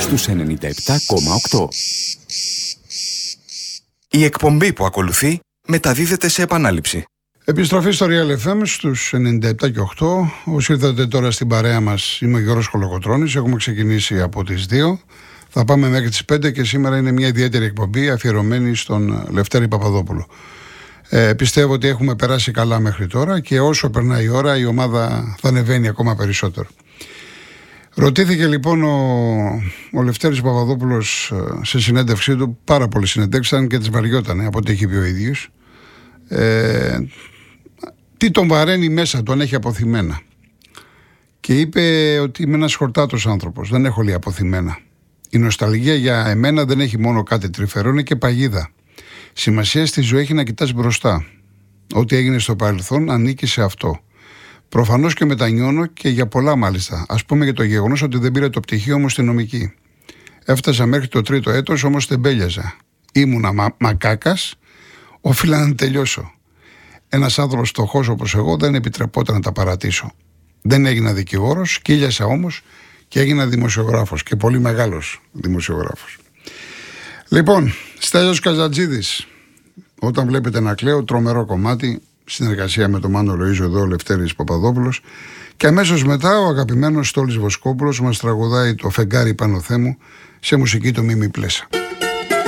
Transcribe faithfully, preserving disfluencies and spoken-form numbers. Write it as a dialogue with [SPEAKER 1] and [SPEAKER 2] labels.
[SPEAKER 1] στους ενενήντα επτά κόμμα οκτώ.
[SPEAKER 2] Η εκπομπή που ακολουθεί μεταδίδεται σε επανάληψη.
[SPEAKER 3] Επιστροφή στο Real εφ εμ στους ενενήντα επτά και οκτώ. Όσοι ήρθατε τώρα στην παρέα μας, είμαι ο Γιώργος Κολοκοτρώνης. Έχουμε ξεκινήσει από τις δύο. Θα πάμε μέχρι τις πέντε και σήμερα είναι μια ιδιαίτερη εκπομπή αφιερωμένη στον Λευτέρη Παπαδόπουλο. Ε, πιστεύω ότι έχουμε περάσει καλά μέχρι τώρα και όσο περνάει η ώρα η ομάδα θα ανεβαίνει ακόμα περισσότερο. Ρωτήθηκε λοιπόν ο, ο Λευτέρης Παπαδόπουλος σε συνέντευξή του, πάρα πολλοί συνεντεύξαν και τις βαριότανε από ό,τι έχει πει ο ίδιος. Ε, τι τον βαραίνει μέσα, τον έχει αποθυμένα. Και είπε ότι είμαι ένας χορτάτος άνθρωπος, δεν έχω λέει αποθυμένα. Η νοσταλγία για εμένα δεν έχει μόνο κάτι τρυφερό, είναι και παγίδα. Σημασία στη ζωή έχει να κοιτάς μπροστά. Ό,τι έγινε στο παρελθόν ανήκει σε αυτό. Προφανώς και μετανιώνω και για πολλά μάλιστα. Ας πούμε για το γεγονός ότι δεν πήρα το πτυχίο μου στη νομική. Έφτασα μέχρι το τρίτο έτος, όμως τεμπέλιαζα. Ήμουνα μα, μακάκας, όφιλα να τελειώσω. Ένας άνθρωπος φτωχός όπως εγώ δεν επιτρεπόταν να τα παρατήσω. Δεν έγινα δικηγόρος, κύλιασα όμως και έγινα δημοσιογράφος και πολύ μεγάλος δημοσιογράφος. Λοιπόν, Στέλιος Καζατζίδης, όταν βλέπετε να κλαίω, τρομερό κομμάτι, συνεργασία με τον Μάνο Λοΐζο εδώ, ο Λευτέρης Παπαδόπουλος, και αμέσως μετά ο αγαπημένος Στόλης Βοσκόπουλος μας τραγουδάει το Φεγγάρι Πάνω Θέμου σε μουσική του Μίμη Πλέσα.